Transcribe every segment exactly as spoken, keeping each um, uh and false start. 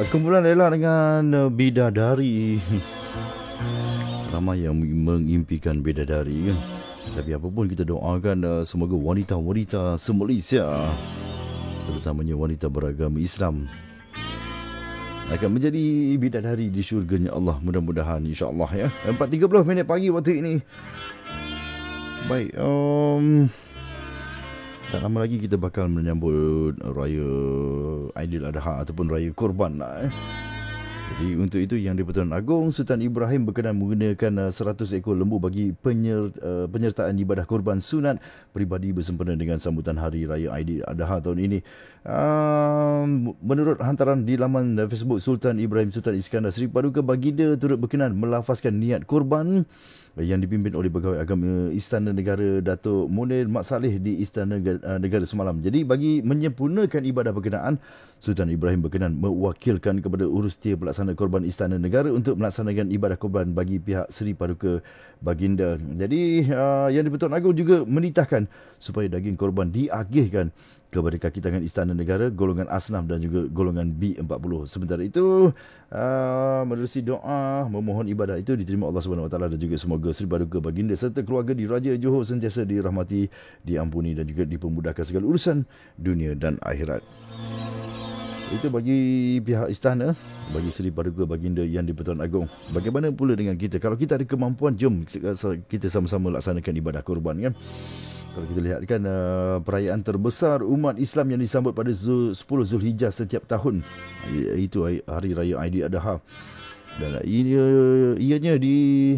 Kumpulan Ella dengan uh, Bidadari. Ramai yang mengimpikan bidadari kan. Tapi apapun kita doakan uh, semoga wanita-wanita se-Malaysia, terutamanya wanita beragama Islam, akan menjadi bidadari di syurganya Allah. Mudah-mudahan insya-Allah ya. empat tiga puluh minit pagi waktu ini. Baik, um, tak lama lagi kita bakal menyambut Raya Aidiladha ataupun Raya Korban lah eh. Jadi untuk itu Yang di-Pertuan Agong Sultan Ibrahim berkenan menggunakan seratus ekor lembu bagi penyer, uh, penyertaan ibadah korban sunat peribadi bersempena dengan sambutan Hari Raya Aidiladha tahun ini. Uh, menurut hantaran di laman Facebook Sultan Ibrahim Sultan Iskandar, Seri Paduka Baginda turut berkenan melafazkan niat korban yang dipimpin oleh Pegawai Agama Istana Negara Datuk Munir Mat Saleh di Istana Negara semalam. Jadi bagi menyempurnakan ibadah berkenaan, Sultan Ibrahim berkenan mewakilkan kepada Urustia Pelaksana Korban Istana Negara untuk melaksanakan ibadah korban bagi pihak Seri Paduka Baginda. Jadi uh, Yang di-Pertuan Agong juga menitahkan supaya daging korban diagihkan kepada kaki tangan Istana Negara, golongan Asnaf dan juga golongan B empat puluh. Sementara itu, uh, menerusi doa memohon ibadah itu diterima Allah Subhanahu Wa Taala dan juga semoga Seri Paduka Baginda serta keluarga di Raja Johor sentiasa dirahmati, diampuni dan juga dipermudahkan segala urusan dunia dan akhirat. Itu bagi pihak istana, bagi Seri Paduka Baginda Yang di-Pertuan Agong. Bagaimana pula dengan kita? Kalau kita ada kemampuan, jom kita sama-sama laksanakan ibadah korban kan. Kalau kita lihat kan uh, perayaan terbesar umat Islam yang disambut pada Zul, sepuluh Zulhijjah setiap tahun, itu Hari Raya Aidiladha. Dan ia, ianya di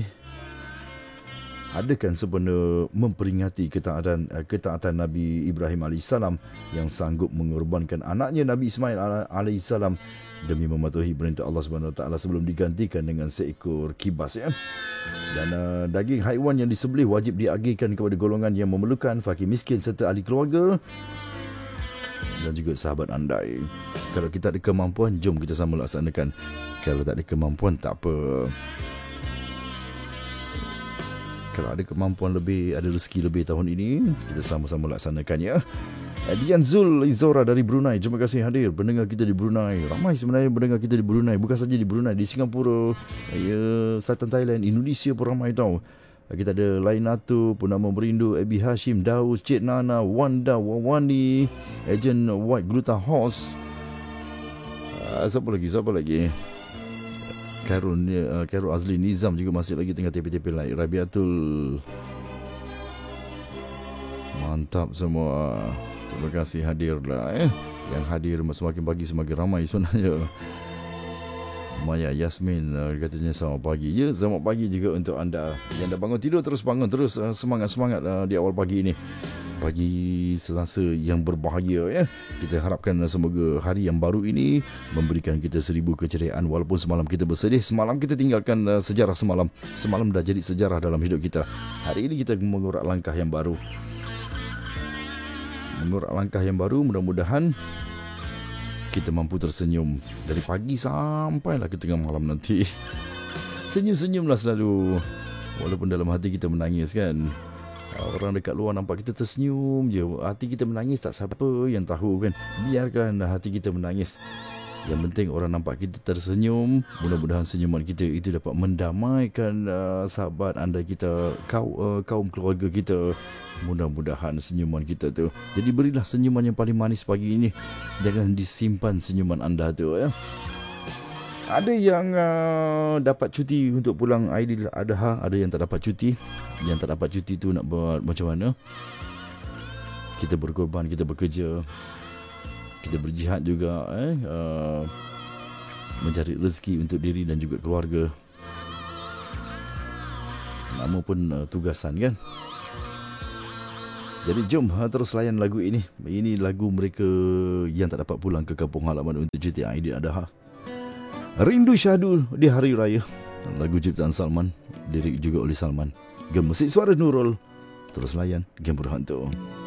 adakan sempena memperingati ketaatan ketaatan Nabi Ibrahim alaihissalam yang sanggup mengorbankan anaknya Nabi Ismail alaihissalam demi mematuhi perintah Allah Subhanahu Wa Taala sebelum digantikan dengan seekor kibas ya. Dan uh, daging haiwan yang disembelih wajib diagihkan kepada golongan yang memerlukan, fakir miskin serta ahli keluarga dan juga sahabat andai. Kalau kita ada kemampuan, jom kita sama laksanakan. Kalau tak ada kemampuan, tak apa. Kalau ada kemampuan lebih, ada rezeki lebih tahun ini, kita sama-sama laksanakan ya. Dian Zul Izora dari Brunei, terima kasih hadir. Pendengar kita di Brunei, ramai sebenarnya pendengar kita di Brunei. Bukan saja di Brunei, di Singapura, ya, Selatan Thailand, Indonesia pun ramai tau. Kita ada Lainato, Purnama Merindu, Abi Hashim, Daus, Cik Nana, Wanda, Wawani, Agent White Gluta Horse. Uh, siapa lagi, siapa lagi? Karul, uh, Karul Azli Nizam juga masih lagi tengah tepi-tepi lain. Rabiatul, mantap semua. Terima kasih hadirlah eh. Yang hadir semakin pagi semakin ramai sebenarnya. Maya Yasmin uh, katanya selamat pagi. Ya, selamat pagi juga untuk anda yang dah bangun tidur, terus bangun terus uh, semangat-semangat uh, di awal pagi ini. Pagi Selasa yang berbahagia ya. Kita harapkan uh, semoga hari yang baru ini memberikan kita seribu keceriaan. Walaupun semalam kita bersedih, semalam kita tinggalkan uh, sejarah semalam. Semalam dah jadi sejarah dalam hidup kita. Hari ini kita mengurak langkah yang baru. Mengurak langkah yang baru, mudah-mudahan kita mampu tersenyum dari pagi sampailah ke tengah malam nanti. Senyum-senyumlah selalu. Walaupun dalam hati kita menangis kan. Orang dekat luar nampak kita tersenyum je, hati kita menangis, tak siapa yang tahu kan. Biarkan hati kita menangis. Yang penting orang nampak kita tersenyum. Mudah-mudahan senyuman kita itu dapat mendamaikan uh, sahabat anda kita, kau, uh, kaum keluarga kita. Mudah-mudahan senyuman kita tu. Jadi berilah senyuman yang paling manis pagi ini. Jangan disimpan senyuman anda tu ya. Ada yang uh, dapat cuti untuk pulang Aidiladha, ada yang tak dapat cuti. Yang tak dapat cuti tu nak buat macam mana? Kita berkorban, kita bekerja, kita berjihad juga eh uh, mencari rezeki untuk diri dan juga keluarga. Nama pun uh, tugasan kan. Jadi jom ha, terus layan lagu ini. Ini lagu mereka yang tak dapat pulang ke kampung halaman untuk cuti Aidiladha. Rindu Syahdu di Hari Raya. Lagu ciptaan Salman, lirik juga oleh Salman. Gemusik suara Nurul. Terus layan Game Berhantu.